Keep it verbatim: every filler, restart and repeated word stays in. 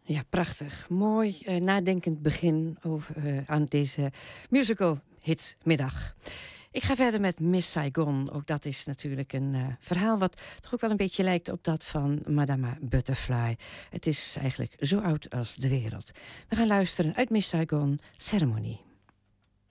Ja, prachtig. Mooi, eh, nadenkend begin over, eh, aan deze musical hitsmiddag. Ik ga verder met Miss Saigon. Ook dat is natuurlijk een eh, verhaal wat toch ook wel een beetje lijkt op dat van Madame Butterfly. Het is eigenlijk zo oud als de wereld. We gaan luisteren uit Miss Saigon, Ceremony.